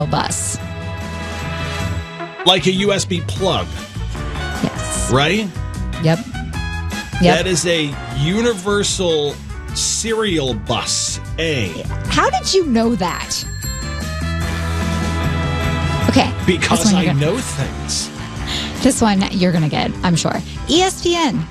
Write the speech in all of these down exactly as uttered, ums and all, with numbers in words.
bus. Like a U S B plug. Yes. Right? Yep. Yep. That is a universal serial bus. A. How did you know that? Okay. Because I gonna, know things. This one you're going to get, I'm sure. E S P N.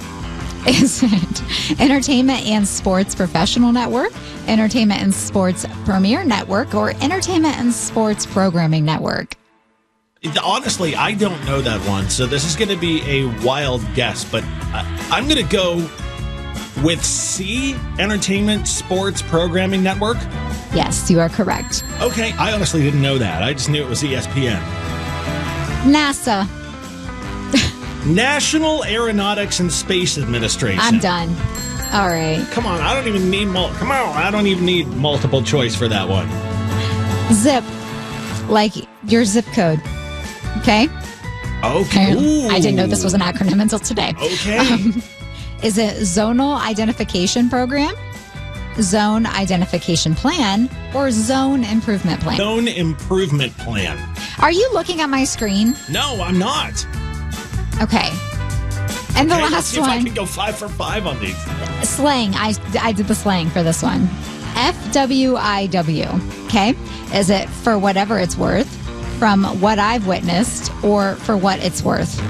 Is it Entertainment and Sports Professional Network, Entertainment and Sports Premier Network, or Entertainment and Sports Programming Network? Honestly, I don't know that one, so this is going to be a wild guess, but I'm going to go with C, Entertainment Sports Programming Network. Yes, you are correct. Okay, I honestly didn't know that. I just knew it was E S P N. NASA. National Aeronautics and Space Administration. I'm done. All right. Come on, I don't even need mul- Come on, I don't even need multiple choice for that one. Zip, like your zip code. Okay. Okay. Ooh. I didn't know this was an acronym until today. Okay. Um, is it Zonal Identification Program, Zone Identification Plan, or Zone Improvement Plan? Zone Improvement Plan. Are you looking at my screen? No, I'm not. Okay. And the okay, last let's see one. If I can go five for five on these. Slang. I, I did the slang for this one. F W I W. Okay. Is it for whatever it's worth, from what I've witnessed, or for what it's worth?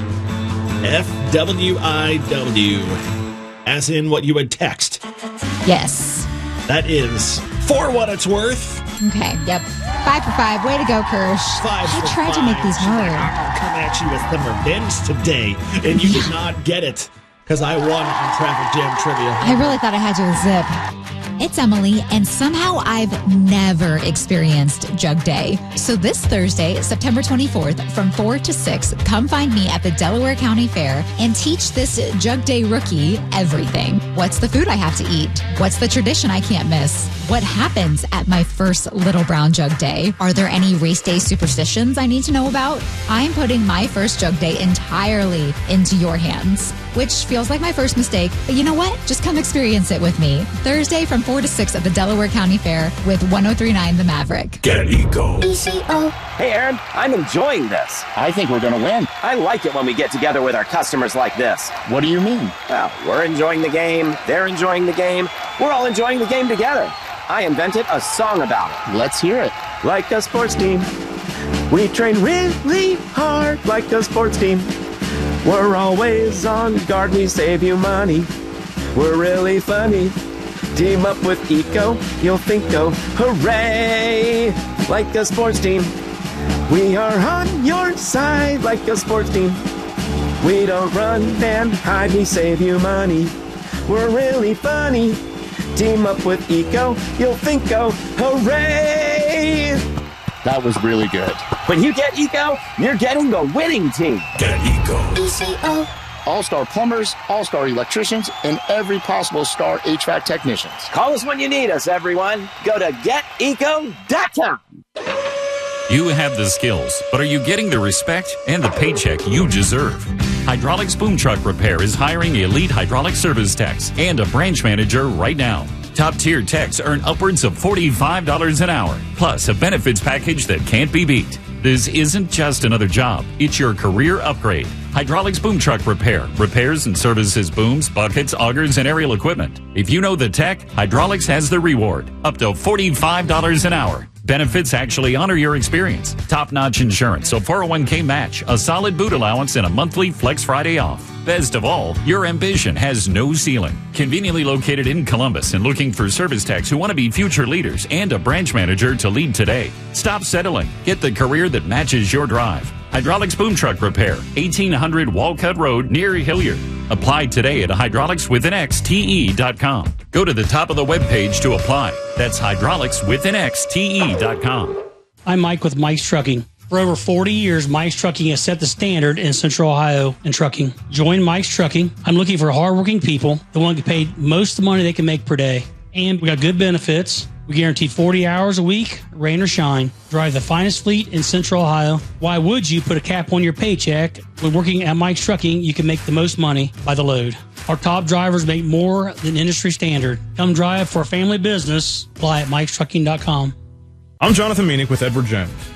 F W I W. As in what you would text. Yes. That is for what it's worth. Okay. Yep. Five for five. Way to go, Kirsch. Five I for tried five. to make these hard. I'll come at you with some revenge today, and you did not get it because I won on Traffic Jam Trivia. I really thought I had you with Zip. It's Emily, and somehow I've never experienced Jug Day. So this Thursday, September twenty-fourth, from four to six, come find me at the Delaware County Fair and teach this Jug Day rookie everything. What's the food I have to eat? What's the tradition I can't miss? What happens at my first Little Brown Jug Day? Are there any race day superstitions I need to know about? I'm putting my first Jug Day entirely into your hands, which feels like my first mistake, but you know what? Just come experience it with me. Thursday from four to six at the Delaware County Fair with one oh three point nine The Maverick. Get Eco. E C O. Hey, Aaron, I'm enjoying this. I think we're going to win. I like it when we get together with our customers like this. What do you mean? Well, we're enjoying the game, they're enjoying the game, we're all enjoying the game together. I invented a song about it. Let's hear it. Like a sports team, we train really hard like a sports team. We're always on guard, we save you money. We're really funny. Team up with Eco, you'll think, oh, hooray! Like a sports team, we are on your side like a sports team. We don't run and hide, we save you money. We're really funny. Team up with Eco, you'll think, oh, hooray! That was really good. When you get Eco, you're getting the winning team. Get Eco. E C O. All-star plumbers, all-star electricians, and every possible star H V A C technicians. Call us when you need us, everyone. Go to get eco dot com. You have the skills, but are you getting the respect and the paycheck you deserve? Hydraulics Boom Truck Repair is hiring elite hydraulic service techs and a branch manager right now. Top-tier techs earn upwards of forty-five dollars an hour, plus a benefits package that can't be beat. This isn't just another job, it's your career upgrade. Hydraulics Boom Truck Repair repairs and services booms, buckets, augers, and aerial equipment. If you know the tech, Hydraulics has the reward, up to forty-five dollars an hour. Benefits actually honor your experience. Top-notch insurance, a four oh one k match, a solid boot allowance, and a monthly Flex Friday off. Best of all, your ambition has no ceiling. Conveniently located in Columbus and looking for service techs who want to be future leaders and a branch manager to lead today. Stop settling. Get the career that matches your drive. Hydraulics Boom Truck Repair, eighteen hundred Walcott Road near Hilliard. Apply today at hydraulics with an X T E dot com. Go to the top of the webpage to apply. That's hydraulics with an X T E dot com. I'm Mike with Mike's Trucking. For over forty years, Mike's Trucking has set the standard in Central Ohio in trucking. Join Mike's Trucking. I'm looking for hardworking people that want to get paid most of the money they can make per day. And we got good benefits. We guarantee forty hours a week, rain or shine. Drive the finest fleet in Central Ohio. Why would you put a cap on your paycheck? When working at Mike's Trucking, you can make the most money by the load. Our top drivers make more than industry standard. Come drive for a family business. Apply at mikes trucking dot com. I'm Jonathan Meanick with Edward Jones.